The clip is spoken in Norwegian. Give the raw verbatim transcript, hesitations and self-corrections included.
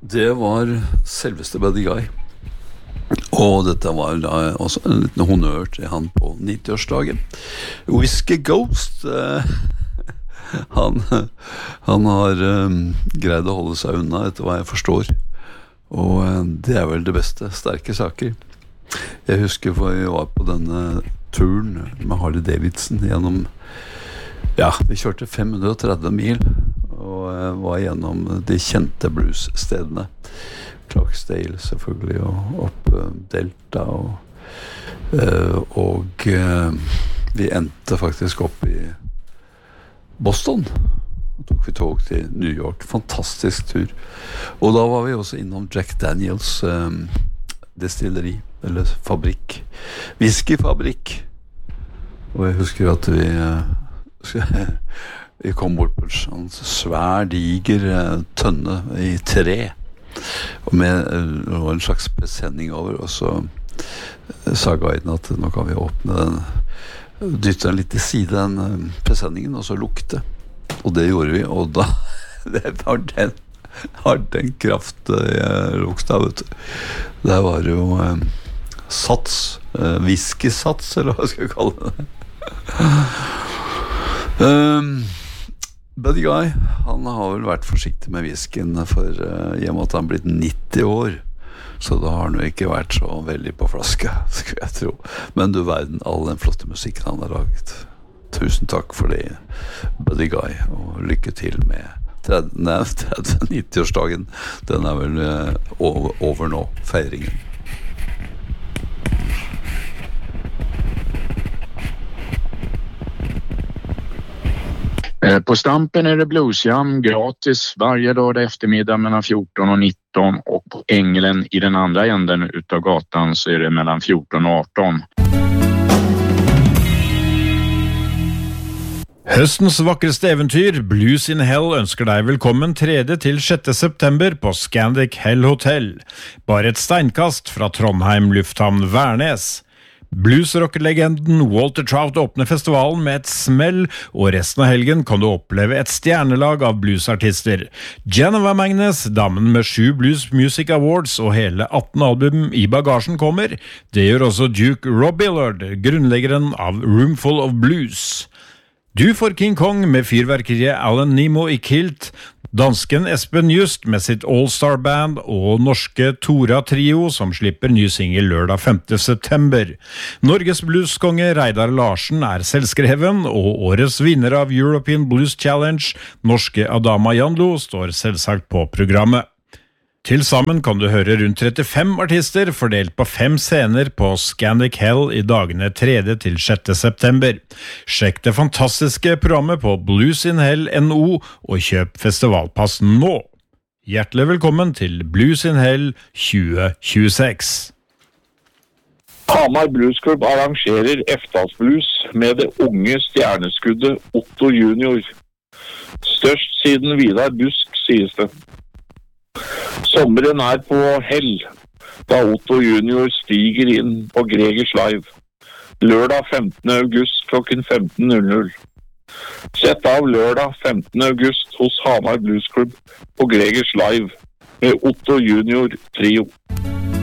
Det var selveste Buddy Guy. Og dette var da også en liten honnør til han på nitti-årsdagen. Whiskey Ghost, eh, han, han har eh, greid å holde seg unna etter hva jeg forstår. Og eh, det er vel det beste, sterke saker. Jeg husker for vi var på denne turen med Harley Davidson gjennom, ja, vi kjørte fem hundre og tretti mil og eh, var gjennom de kjente bluesstedene. Clarksdale selvfølgelig, og opp uh, Delta, og, uh, og uh, vi endte faktisk opp i Boston. Da tok vi tog til New York. Fantastisk tur. Og da var vi også innom Jack Daniels um, destilleri, eller fabrikk. Whiskyfabrikk. Og jeg husker at vi uh, vi kom bort på en sånn svær, diger uh, tønne i tre. Og med uh, en slags presenning over, og så uh, sa guiden at nå kan vi åpne den, dytte den litt til side, den uh, presenningen, og så lukte. Og det gjorde vi, og da det var den, har den kraft jeg lukta, vet du. Det var jo uh, sats, uh, whiskysats, eller hva skal jeg kalle det. um, Buddy Guy, han har vel vært forsiktig med whiskyen for uh, i og med at han blitt nitti år, så da har han jo ikke vært så veldig på flaske, skulle jeg tro. Men du verden, all den flotte musikken han har laget. Tusen takk for det, Buddy Guy, og lykke til med nitti-årsdagen. Den er vel uh, over, over nå, feiringen. På Stampen är det bluesjam gratis varje lördag eftermiddag mellan fjorton och nitton, och på Änglen i den andra änden utav gatan så är det mellan fjorton och arton. Høstens vakreste eventyr, Blues in Hell, ønsker deg velkommen tredje til sjette september på Scandic Hell Hotel. Bare et steinkast fra Trondheim lufthavn Værnes. Bluesrock-legenden Walter Trout åpner festivalen med et smell, og resten av helgen kan du oppleve et stjernelag av bluesartister. Geneva Magnus, damen med sju Blues Music Awards og hele atten album i bagasjen kommer. Det gjør også Duke Robillard, grunnleggeren av Roomful of Blues. Du får King Kong med fyrverkeriet Alan Nemo i kilt, dansken Espen Just med sitt All-Star Band og norske Tora Trio som slipper ny single lørdag femte september. Norges blueskonge Reidar Larsen er selvskreven, og årets vinner av European Blues Challenge, norske Adama Janlo, står selvsagt på programmet. Til sammen kan du høre rundt trettifem artister fordelt på fem scener på Scandic Hell i dagene tredje til sjette september. Sjekk det fantastiske programmet på Blues in Hell N O og kjøp festivalpass nå. Hjertelig velkommen til Blues in Hell tjue tjueseks. Hamar Blues Club arrangerer Eftas-blues med det unge stjerneskuddet Otto Junior. Størst siden Vidar Busk, sies det. Sommeren er på hell, da Otto Junior stiger inn på Gregers Live. Lørdag femtende august klokken femten null null. Sett av lørdag femtende august hos Hamar Blues Club på Gregers Live med Otto Junior Trio.